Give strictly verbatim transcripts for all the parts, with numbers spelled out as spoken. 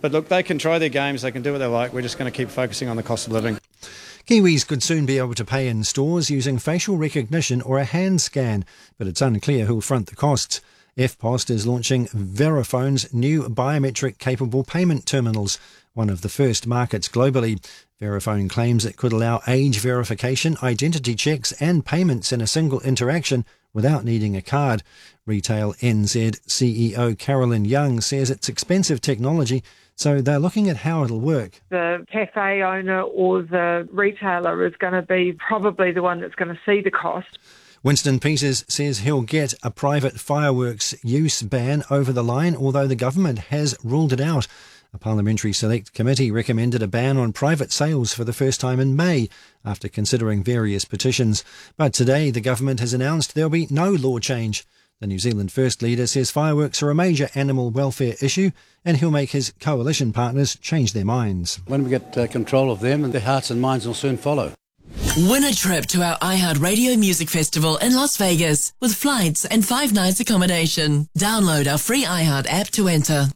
But look, they can try their games, they can do what they like. We're just going to keep focusing on the cost of living. Kiwis could soon be able to pay in stores using facial recognition or a hand scan, but it's unclear who'll front the costs. F P O S T is launching Verifone's new biometric-capable payment terminals, one of the first markets globally. Verifone claims it could allow age verification, identity checks and payments in a single interaction without needing a card. Retail N Z C E O Carolyn Young says it's expensive technology, so they're looking at how it'll work. The cafe owner or the retailer is going to be probably the one that's going to see the cost. Winston Peters says he'll get a private fireworks use ban over the line, although the government has ruled it out. A parliamentary select committee recommended a ban on private sales for the first time in May after considering various petitions. But today the government has announced there'll be no law change. The New Zealand First Leader says fireworks are a major animal welfare issue and he'll make his coalition partners change their minds. When we get uh, control of them, their hearts and minds will soon follow. Win a trip to our iHeartRadio Music Festival in Las Vegas with flights and five nights accommodation. Download our free iHeart app to enter.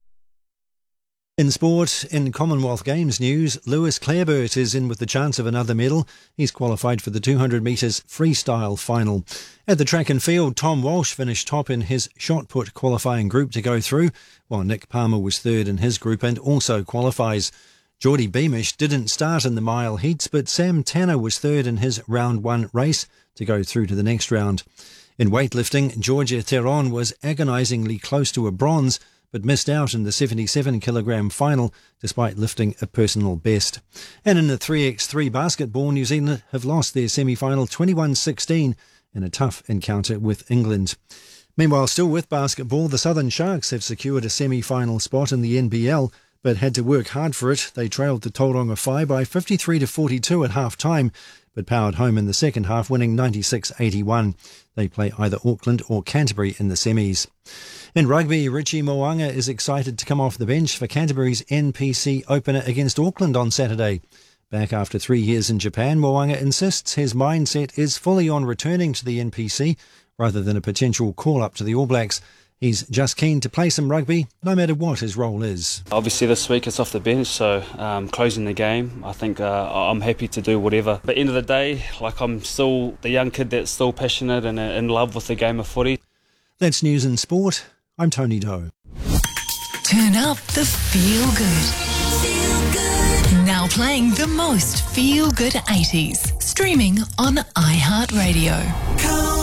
In sport, in Commonwealth Games news, Lewis Clareburt is in with the chance of another medal. He's qualified for the two hundred metres freestyle final. At the track and field, Tom Walsh finished top in his shot put qualifying group to go through, while Nick Palmer was third in his group and also qualifies. Geordie Beamish didn't start in the mile heats, but Sam Tanner was third in his round one race to go through to the next round. In weightlifting, Georgia Theron was agonisingly close to a bronze, but missed out in the seventy-seven kilogram final despite lifting a personal best. And in the three by three basketball, New Zealand have lost their semi-final twenty-one sixteen in a tough encounter with England. Meanwhile, still with basketball, the Southern Sharks have secured a semi-final spot in the N B L, but had to work hard for it. They trailed the Tauranga Whai by fifty-three to forty-two at half-time, but powered home in the second half, winning ninety-six eighty-one. They play either Auckland or Canterbury in the semis. In rugby, Richie Mo'unga is excited to come off the bench for Canterbury's N P C opener against Auckland on Saturday. Back after three years in Japan, Mo'unga insists his mindset is fully on returning to the N P C rather than a potential call-up to the All Blacks. He's just keen to play some rugby, no matter what his role is. Obviously this week it's off the bench, so um, closing the game, I think uh, I'm happy to do whatever. But at the end of the day, like I'm still the young kid that's still passionate and in love with the game of footy. That's news and sport. I'm Tony Doe. Turn up the feel good. Feel good. Now playing the most feel good eighties. Streaming on iHeartRadio.